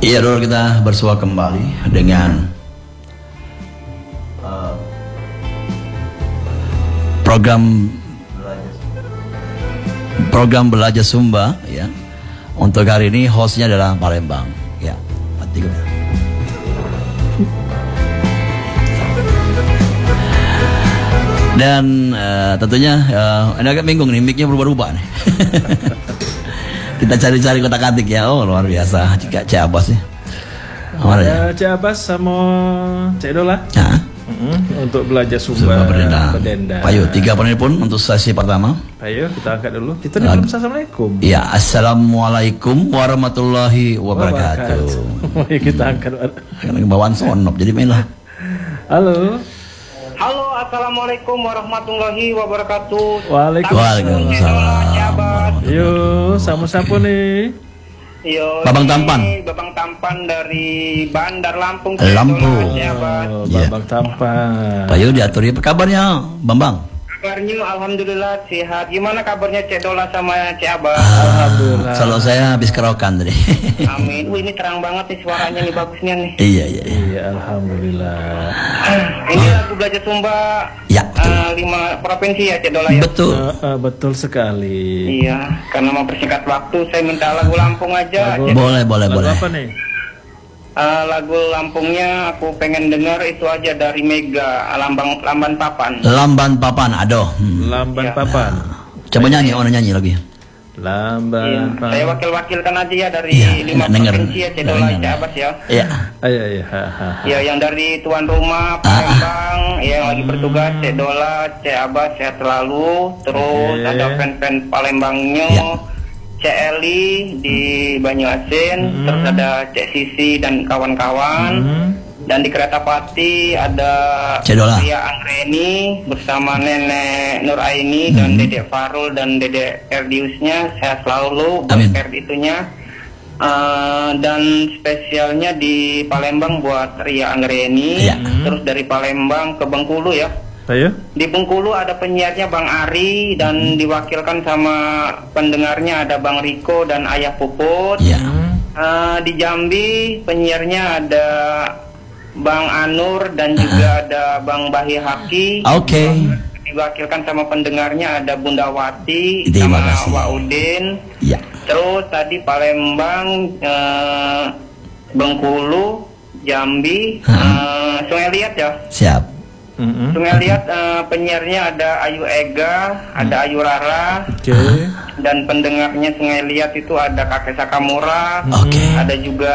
Iya, dulu kita bersua kembali dengan program Belajar Sumba ya. Untuk hari ini hostnya adalah Palembang ya. Dan tentunya ini agak bingung nih, mic-nya berubah-ubah nih. Kita cari-cari kotak-atik ya. Oh, luar biasa jika Cik Abbas nih. Ya, Cik Abbas sama Cik Dola. Untuk belajar Sumba Berdendang. Payo 3 menit pun untuk sesi pertama. Payo kita angkat dulu. Kita nih belum assalamualaikum. Ya, assalamualaikum warahmatullahi wabarakatuh. Mari kita angkat. Karena bawaan sonop jadi main lah. Halo. Halo, assalamualaikum warahmatullahi wabarakatuh. Waalaikumsalam. Yo, sama siapa nih? Yo, Babang Tampan. Babang Tampan dari Bandar Lampung. Lampung. Babang Tampan. Payo diatur apa kabarnya, Bambang? Kabarnya alhamdulillah sehat. Gimana kabarnya Cik Dola sama Cik Abbas? Alhamdulillah. Kalau saya habis kerokan tadi. Amin. Ini terang banget nih suaranya nih, bagusnya nih. Iya, alhamdulillah. Ini lagu Belajar Sumba. Ya, 5 provinsi ya Cik Dola ya. Betul. Betul sekali. Iya, karena mau persingkat waktu saya minta lagu Lampung aja. Boleh. Lagu apa nih? Lagu Lampungnya aku pengen dengar itu aja dari Mega, Lamban Papan. Lamban Papan, aduh. Lamban Papan. Coba nyanyi, nyanyi lagi. Lamban Papan. Saya wakilkan aja ya dari 5 provinsi ya, Cik Dola, Cik Abbas ya. Iya. Ya, yang dari tuan rumah Palembang, yang lagi bertugas Cik Dola, Cik Abbas sehat selalu. Terus ada fan-fan Palembangnya. Cik Eli di Banyuasin, terus ada Cik Sisi dan kawan-kawan, dan di Keretapati ada Ria Anggreni bersama Nenek Nur Aini dan Dedek Farul dan Dedek Erdiusnya sehat selalu. Amin. Itunya dan spesialnya di Palembang buat Ria Anggreni, terus dari Palembang ke Bengkulu ya. Ayo. Di Bengkulu ada penyiarnya Bang Ari dan diwakilkan sama pendengarnya ada Bang Riko dan Ayah Puput. Di Jambi penyiarnya ada Bang Anur dan juga ada Bang Bahi Haki. Oke. Diwakilkan sama pendengarnya ada Bunda Wati sama Wak Udin. Terus tadi Palembang, Bengkulu, Jambi, Sungai Liat ya. Siap. Sungai Liat penyiarnya ada Ayu Ega, ada Ayu Rara, dan pendengarnya Sungai Liat itu ada Kakek Sakamura, ada juga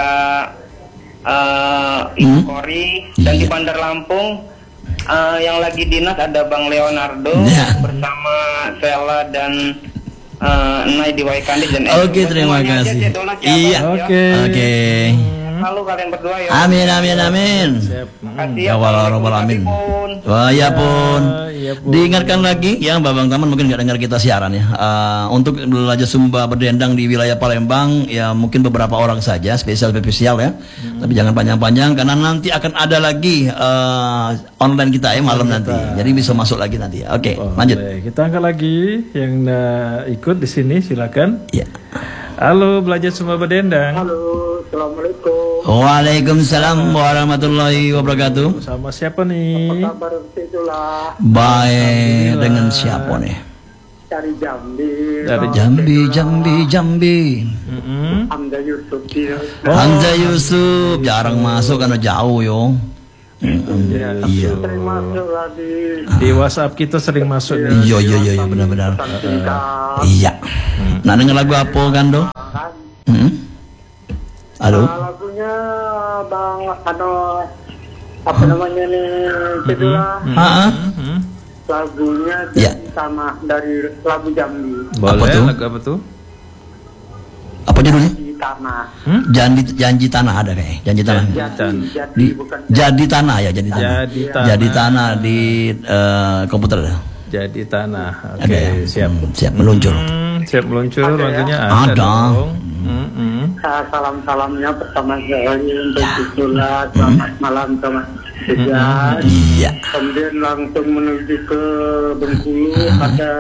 Ibu Kori, dan di Bandar Lampung yang lagi dinas ada Bang Leonardo bersama Sela dan Nai di Waikandis dan Oke, terima kasih. Iya. Oke. Lalu kalian berdua ya. Amin. Ya Rabbal alamin. Wah, ya pun. Diingatkan lagi yang Babang Taman mungkin nggak dengar kita siaran ya. Untuk Belajar Sumba Berdendang di wilayah Palembang ya mungkin beberapa orang saja spesial ya. Tapi jangan panjang-panjang karena nanti akan ada lagi online kita ya malam nanti. Jadi bisa masuk lagi nanti ya. Oke, lanjut. Kita angkat lagi yang ikut di sini silakan. Iya. Halo, Belajar Sumba Berdendang. Halo, assalamualaikum. Waalaikumsalam warahmatullahi wabarakatuh. Sama siapa nih? Apa kabar Cik Dola? Baik, dengan siapa nih? Dari Jambi. Dari Jambi. Hamzah Yusuf. Hamzah Yusuf jarang masuk karena jauh yo. Iya. Sering masuk lagi. Di WhatsApp kita sering masuk. Iya benar. Iya. Nah, denger lagu apa kan do? Halo. Lagunya Bang apa namanya nih Cedula? Lagunya sama dari lagu Jambi. Boleh, lagu apa tuh? Apa judulnya? Janji Tanah. Janji Tanah ada kayak. Janji Tanah. Jadi Tanah ya, Jadi Tanah di komputer. Jadi Tanah. Oke, siap meluncur. Siap meluncur lagunya ada. Salam-salamnya pertama sekali untuk Cedula. Selamat malam teman. Iya. Kemudian langsung menuju ke Bengkulu ada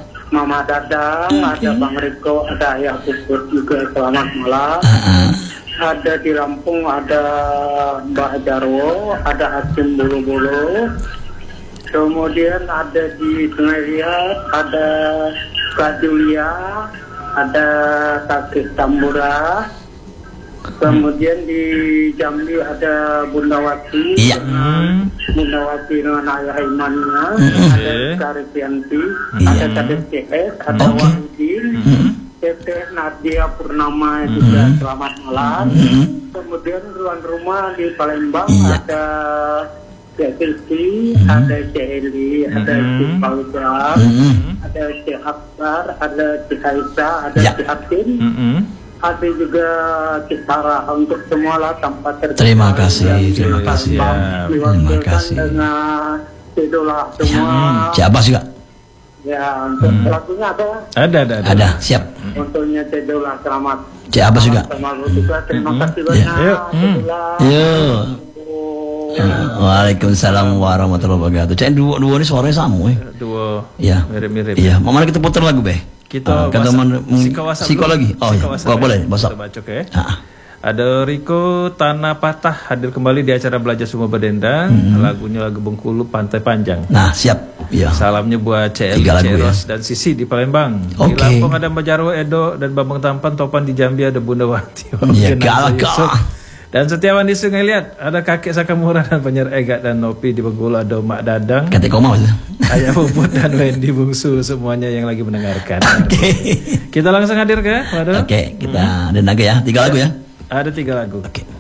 Mama Dadang, ada Bang Riko, ada Ayah Puput juga selamat malam. ada di Lampung ada Mbak Jarwo, ada Hasim Bulu-Bulu. Kemudian ada di Tengah ada Kak Julia, ada Kakek Tambura. Kemudian di Jambi ada Bunda Wati. Iya. Bunda Wati dengan ayah imannya. Ada Karipianti, ada Kadek CS, ada Wahidin. Teteh Nadia Purnama juga selamat malam. Kemudian tuan rumah di Palembang ada Cek Silvi, ada Cek Eli, ada Cek Fauzan, ada Cek Akbar, ada Cek Aisyah, ada Cek Atin, ada juga Cek Sarah. Untuk semua lah tanpa terkecuali. Terima kasih, terima kasih. Terima kasih. Dengan idola semua. Cek Abbas juga. Ya, untuk lagunya ada. Ada, siap. Untuknya Cek Dola selamat. Cek Abbas juga. Terima kasih banyak. Yuk. Waalaikumsalam warahmatullahi wabarakatuh. Cek dua ini suaranya sama Dua. Iya. Mirip-mirip. Iya, mau mana kita putar lagu, Beh? Kita Siko lagi. Oh iya, boleh, bosok. Ada Riko Tanah Patah hadir kembali di acara Belajar Sumba Berdendang. Lagunya lagu Bengkulu Pantai Panjang. Nah, siap. Ya. Salamnya buat CL, Ceros dan Sisi di Palembang. Di Lampung ada Mbak Jarwo, Edo dan Bambang Tampan. Topan di Jambi ada Bunda Wati. Iya, galak. Dan Setiawan di Sungai Liat ada Kakek Sakamura dan penyiar Egat dan Nopi. Di Bengkulu ada Mak Dadang, Kakek Koma Ayah Puput dan Wendy Bungsu, semuanya yang lagi mendengarkan. Kita langsung hadir ke Oke, kita dan naga ya, 3 lagu ya. Ada 3 lagu. Oke.